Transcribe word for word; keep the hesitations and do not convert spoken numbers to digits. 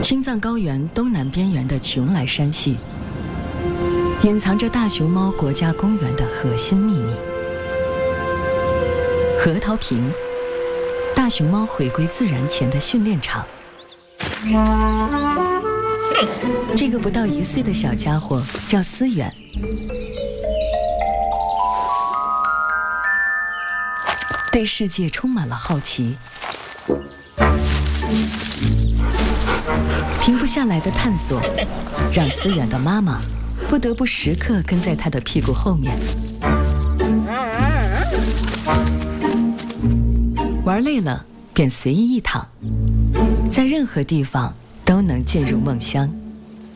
青藏高原东南边缘的邛崃山系，隐藏着大熊猫国家公园的核心秘密。核桃坪，大熊猫回归自然前的训练场。这个不到一岁的小家伙叫思远，对世界充满了好奇。停不下来的探索，让思远的妈妈不得不时刻跟在他的屁股后面。玩累了便随意一躺，在任何地方都能进入梦乡。